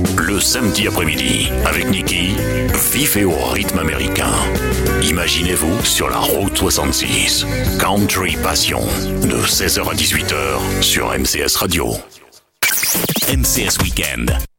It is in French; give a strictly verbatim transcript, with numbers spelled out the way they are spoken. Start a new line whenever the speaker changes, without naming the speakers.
Le samedi après-midi, avec Niki, vivez au rythme américain. Imaginez-vous sur la route soixante-six. Country Passion, de seize heures à dix-huit heures sur M C S Radio. M C S Weekend.